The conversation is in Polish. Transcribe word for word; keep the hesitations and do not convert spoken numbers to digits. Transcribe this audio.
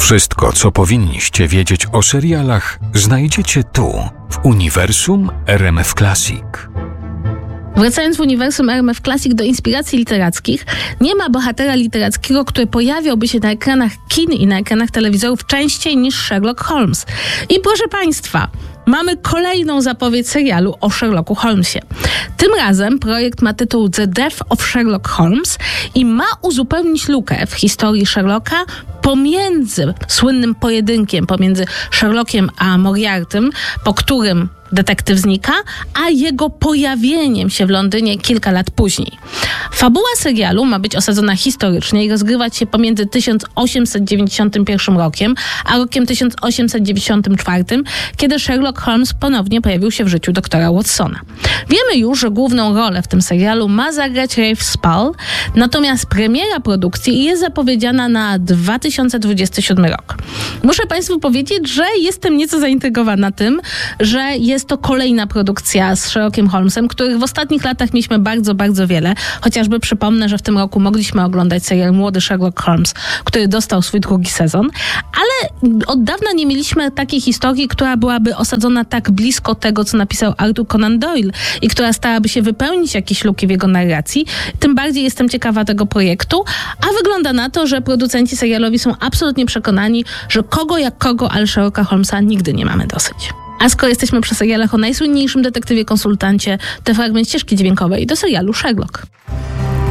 Wszystko, co powinniście wiedzieć o serialach, znajdziecie tu, w Uniwersum R M F Classic. Wracając w uniwersum R M F Classic do inspiracji literackich, nie ma bohatera literackiego, który pojawiałby się na ekranach kin i na ekranach telewizorów częściej niż Sherlock Holmes. I proszę Państwa, mamy kolejną zapowiedź serialu o Sherlocku Holmesie. Tym razem projekt ma tytuł The Death of Sherlock Holmes i ma uzupełnić lukę w historii Sherlocka pomiędzy słynnym pojedynkiem pomiędzy Sherlockiem a Moriartym, po którym detektyw znika, a jego pojawieniem się w Londynie kilka lat później. Fabuła serialu ma być osadzona historycznie i rozgrywać się pomiędzy tysiąc osiemset dziewięćdziesiątym pierwszym rokiem a rokiem tysiąc osiemset dziewięćdziesiątym czwartym, kiedy Sherlock Holmes ponownie pojawił się w życiu doktora Watsona. Wiemy już, że główną rolę w tym serialu ma zagrać Rafe Spall, natomiast premiera produkcji jest zapowiedziana na dwa tysiące dwudziesty siódmy rok. Muszę Państwu powiedzieć, że jestem nieco zaintrygowana tym, że jest to kolejna produkcja z Sherlockiem Holmesem, których w ostatnich latach mieliśmy bardzo, bardzo wiele. Chociażby przypomnę, że w tym roku mogliśmy oglądać serial Młody Sherlock Holmes, który dostał swój drugi sezon, ale od dawna nie mieliśmy takiej historii, która byłaby osadzona tak blisko tego, co napisał Arthur Conan Doyle i która starałaby się wypełnić jakieś luki w jego narracji. Tym bardziej jestem ciekawa tego projektu, a wygląda na to, że producenci serialowi są absolutnie przekonani, że kogo jak kogo, ale Sherlocka Holmesa nigdy nie mamy dosyć. A skoro jesteśmy przy serialach o najsłynniejszym detektywie konsultancie, to fragment ścieżki dźwiękowej do serialu Sherlock.